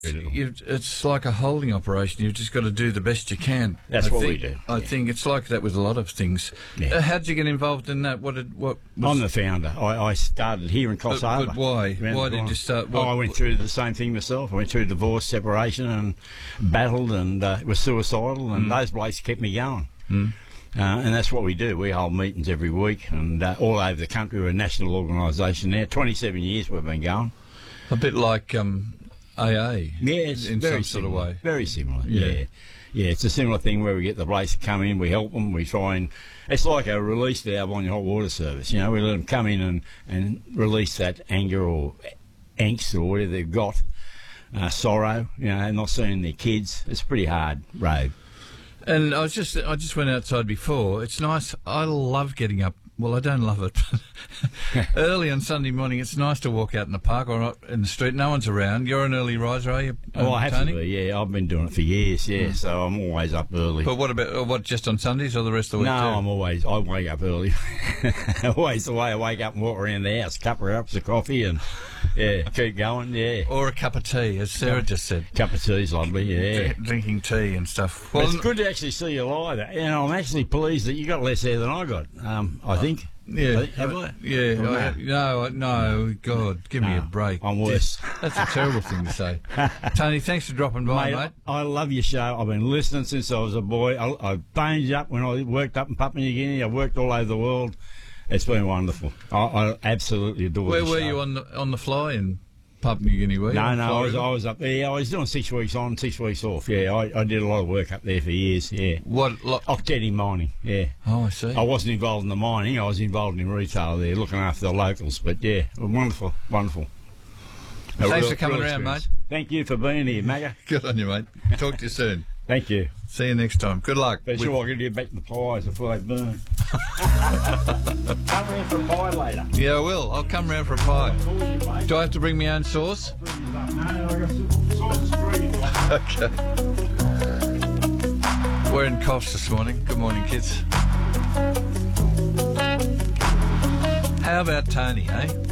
It's like a holding operation. You've just got to do the best you can. That's what we do. I think it's like that with a lot of things. Yeah. How did you get involved in that? I'm the founder. I started here in Coffs Harbour. But why? Why did you start? I went through the same thing myself. I went through divorce, separation, and battled, and was suicidal, and those blokes kept me going. And that's what we do. We hold meetings every week, and all over the country. We're a national organisation now. 27 years we've been going. A bit like AA. Yeah, it's in very some sort of way. Very similar. Yeah. It's a similar thing where we get the blokes to come in, we help them, we try and... It's like a release valve on your hot water service. You know, we let them come in and release that anger or angst or whatever they've got, sorrow, you know, not seeing their kids. It's a pretty hard road. And I just went outside before. It's nice. I love getting up. Well, I don't love it. Early on Sunday morning, it's nice to walk out in the park or in the street. No one's around. You're an early riser, are you, Oh, I have Tony? to be, yeah. I've been doing it for years, so I'm always up early. But what about, just on Sundays or the rest of the week too? I wake up early. Always the way I wake up and walk around the house, cup of cups of coffee and, keep going, Or a cup of tea, as Sarah just said. Cup of tea's lovely, yeah. Drinking tea and stuff. Well, it's good to actually see you live. And I'm actually pleased that you got less hair than I got, I think. Yeah. Have I? Yeah. No, God, give me a break. I'm worse. That's a terrible thing to say. Tony, thanks for dropping by, mate. I love your show. I've been listening since I was a boy. I banged up when I worked up in Papua New Guinea. I worked all over the world. It's been wonderful. I absolutely adore Where the show. were you on the fly in Papua New Guinea? Were you? No, I was up there. I was doing 6 weeks on, 6 weeks off. Yeah, I did a lot of work up there for years. Yeah. Octeti mining. Yeah. Oh, I see. I wasn't involved in the mining. I was involved in retail there, looking after the locals. But yeah, wonderful. Thanks for coming around, mate. Thank you for being here, Magga. Good on you, mate. Talk to you soon. Thank you. See you next time. Good luck. Be sure I'll get you back the pies before they burn. Come round for a pie later. Yeah, I will. I'll come round for a pie. Do I have to bring my own sauce? No, I got sauce free. Okay. We're in Coffs this morning. Good morning, kids. How about Tony, eh?